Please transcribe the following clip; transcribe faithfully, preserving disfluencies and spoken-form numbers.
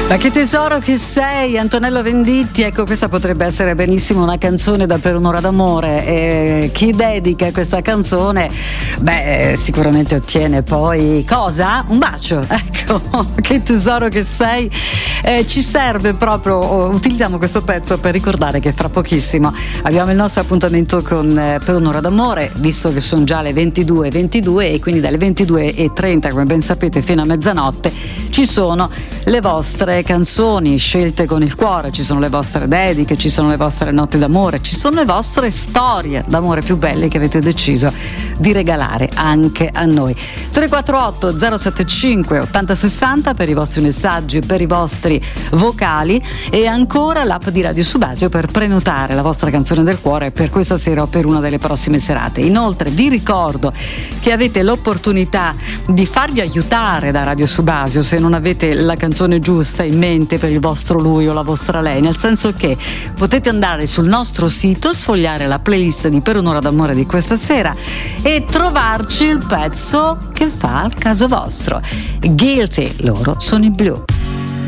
Ma che tesoro che sei, Antonello Venditti. Ecco, questa potrebbe essere benissimo una canzone da Per un'ora d'amore. E chi dedica questa canzone, beh, sicuramente ottiene poi cosa? Un bacio. Ecco, che tesoro che sei. Eh, ci serve proprio, utilizziamo questo pezzo per ricordare che fra pochissimo abbiamo il nostro appuntamento con eh, Per un'ora d'amore, visto che sono già le ventidue e ventidue e quindi dalle ventidue e trenta, come ben sapete, fino a mezzanotte ci sono le vostre canzoni scelte con il cuore, ci sono le vostre dediche, ci sono le vostre notti d'amore, ci sono le vostre storie d'amore più belle che avete deciso di regalare anche a noi. tre quattro otto zero sette cinque otto zero sei zero per i vostri messaggi, per i vostri vocali, e ancora l'app di Radio Subasio per prenotare la vostra canzone del cuore per questa sera o per una delle prossime serate. Inoltre vi ricordo che avete l'opportunità di farvi aiutare da Radio Subasio se non avete la canzone giusta in mente per il vostro lui o la vostra lei, nel senso che potete andare sul nostro sito, sfogliare la playlist di Per un'ora d'amore di questa sera e trovarci il pezzo che fa al caso vostro. Guilty, loro sono i Blue.